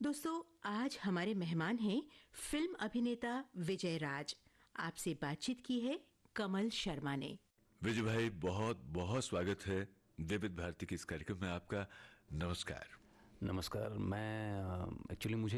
दोस्तों, आज हमारे मेहमान हैं फिल्म अभिनेता विजय राज। आपसे बातचीत की है कमल शर्मा ने। विजय भाई, बहुत बहुत स्वागत है विविध भारती के इस कार्यक्रम में आपका। नमस्कार। नमस्कार। मैं एक्चुअली मुझे